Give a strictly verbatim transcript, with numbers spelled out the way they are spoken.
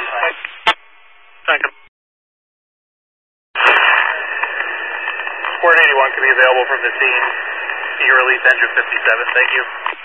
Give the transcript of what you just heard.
one. Second. Square eighty-one can be available from the scene. You can release engine fifty-seven. Thank you.